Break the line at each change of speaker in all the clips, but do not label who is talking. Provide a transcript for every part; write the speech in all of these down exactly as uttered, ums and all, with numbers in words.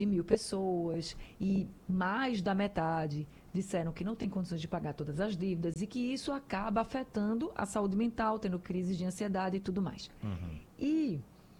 mil pessoas e mais da metade disseram que não tem condições de pagar todas as dívidas e que isso acaba afetando a saúde mental, tendo crises de ansiedade e tudo mais. Uhum. E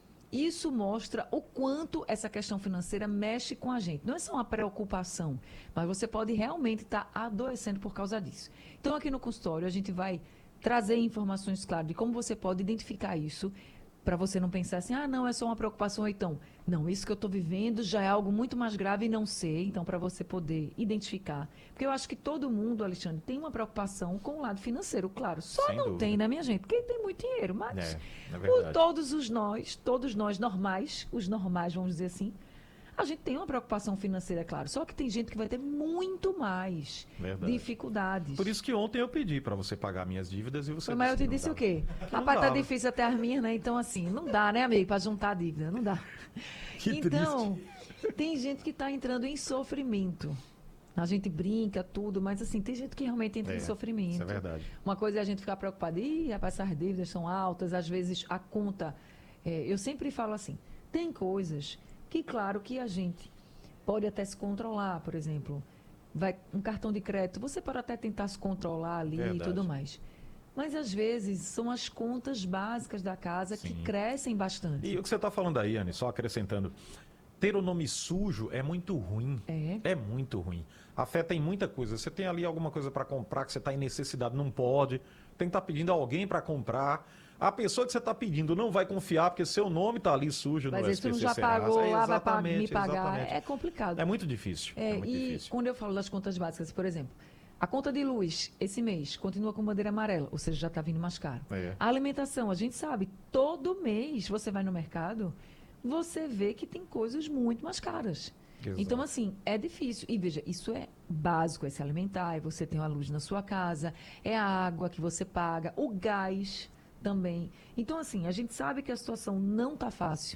isso mostra o quanto essa questão financeira mexe com a gente. Não é só uma preocupação, mas você pode realmente estar adoecendo por causa disso. Então, aqui no consultório, a gente vai trazer informações, claro, de como você pode identificar isso, para você não pensar assim, ah, não, é só uma preocupação, então. Não, isso que eu estou vivendo já é algo muito mais grave e não sei. Então, para você poder identificar. Porque eu acho que todo mundo, Alexandre, tem uma preocupação com o lado financeiro, claro. Só Sem não dúvida. Tem, né, minha gente? Porque tem muito dinheiro. Mas
é, é
o, todos os nós, todos nós normais, os normais, vamos dizer assim, a gente tem uma preocupação financeira, é claro. Só que tem gente que vai ter muito mais Verdade. Dificuldades.
Por isso que ontem eu pedi para você pagar minhas dívidas e você
Mas
disse
eu te disse
dá.
o quê? Rapaz, tá difícil até as minhas, né? Então, assim, não dá, né, amigo? Para juntar a dívida, não dá.
Que
então,
triste.
Tem gente que está entrando em sofrimento. A gente brinca, tudo, mas assim, tem gente que realmente entra
é,
em sofrimento.
Isso é verdade.
Uma coisa é a gente ficar preocupada, ih, rapaz, essas dívidas são altas, às vezes a conta... É, eu sempre falo assim, tem coisas que, claro, que a gente pode até se controlar, por exemplo, vai um cartão de crédito, você pode até tentar se controlar ali Verdade. E tudo mais. Mas, às vezes, são as contas básicas da casa Sim. que crescem bastante.
E o que você está falando aí, Anny, só acrescentando, ter o nome sujo é muito ruim.
É.
É muito ruim. Afeta em muita coisa. Você tem ali alguma coisa para comprar que você está em necessidade, não pode. Tem que estar tá pedindo alguém para comprar. A pessoa que você está pedindo não vai confiar, porque seu nome está ali sujo
Mas
no S P C
já
Serasa.
pagou,
é,
lá vai pa- me pagar.
Exatamente.
É complicado.
É muito difícil.
É,
é muito
e
difícil.
quando eu falo das contas básicas, por exemplo, a conta de luz, esse mês, continua com bandeira amarela, ou seja, já está vindo mais caro.
É.
A alimentação, a gente sabe, todo mês você vai no mercado, você vê que tem coisas muito mais caras. Exato. Então, assim, é difícil. E veja, isso é básico, é se alimentar, é você ter uma luz na sua casa, é a água que você paga, o gás também. Então, assim, a gente sabe que a situação não está fácil.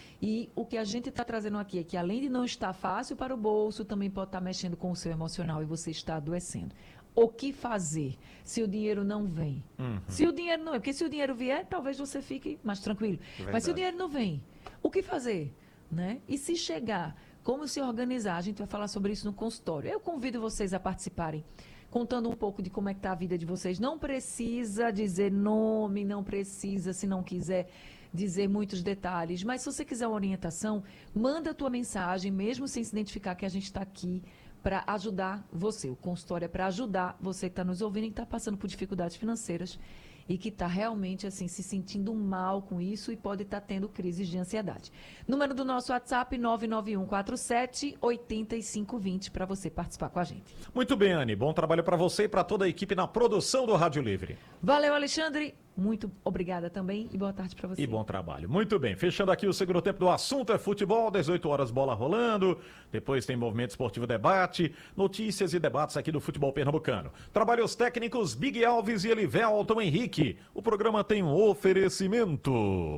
E o que a gente está trazendo aqui é que, além de não estar fácil para o bolso, também pode estar mexendo com o seu emocional e você está adoecendo. O que fazer se o dinheiro não vem? Uhum. Se o dinheiro não vem, porque se o dinheiro vier, talvez você fique mais tranquilo. Verdade. Mas se o dinheiro não vem, o que fazer? Né? E se chegar, como se organizar? A gente vai falar sobre isso no consultório. Eu convido vocês a participarem, contando um pouco de como é que está a vida de vocês. Não precisa dizer nome, não precisa, se não quiser, dizer muitos detalhes. Mas se você quiser uma orientação, manda a tua mensagem, mesmo sem se identificar, que a gente está aqui para ajudar você. O consultório é para ajudar você que está nos ouvindo e que está passando por dificuldades financeiras e que está realmente assim se sentindo mal com isso e pode estar tá tendo crises de ansiedade. Número do nosso WhatsApp, nove nove um quatro sete, oito cinco dois zero, para você participar com a gente.
Muito bem, Anny. Bom trabalho para você e para toda a equipe na produção do Rádio Livre.
Valeu, Alexandre. Muito obrigada também e boa tarde para você.
E bom trabalho. Muito bem. Fechando aqui o segundo tempo do Assunto é Futebol, dezoito horas, bola rolando. Depois tem Movimento Esportivo Debate, notícias e debates aqui do futebol pernambucano. Trabalhos técnicos Big Alves e Elivelton Henrique. O programa tem um oferecimento.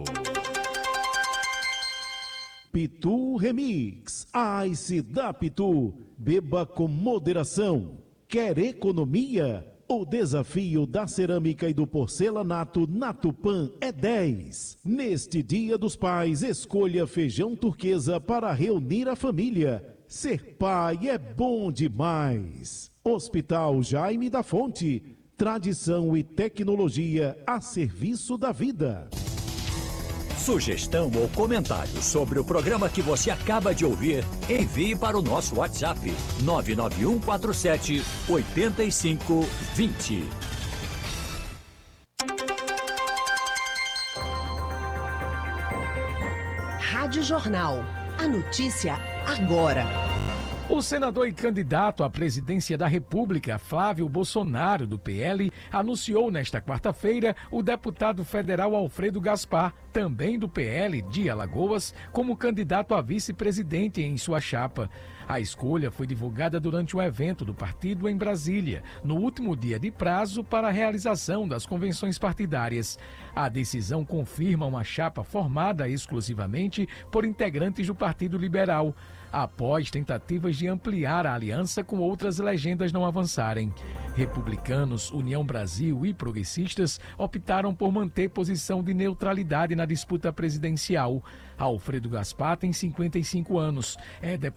Pitu Remix. Ice da Pitu. Beba com moderação. Quer economia? O desafio da cerâmica e do porcelanato na Tupã é dez. Neste Dia dos Pais, escolha feijão turquesa para reunir a família. Ser pai é bom demais. Hospital Jaime da Fonte. Tradição e tecnologia a serviço da vida.
Sugestão ou comentário sobre o programa que você acaba de ouvir, envie para o nosso WhatsApp nove nove um quatro sete, oito cinco dois zero.
Rádio Jornal. A notícia agora.
O senador e candidato à presidência da República, Flávio Bolsonaro, do P L, anunciou nesta quarta-feira o deputado federal Alfredo Gaspar, também do P L de Alagoas, como candidato a vice-presidente em sua chapa. A escolha foi divulgada durante um evento do partido em Brasília, no último dia de prazo para a realização das convenções partidárias. A decisão confirma uma chapa formada exclusivamente por integrantes do Partido Liberal, após tentativas de ampliar a aliança com outras legendas não avançarem. Republicanos, União Brasil e progressistas optaram por manter posição de neutralidade na disputa presidencial. Alfredo Gaspar tem cinquenta e cinco anos, é deputado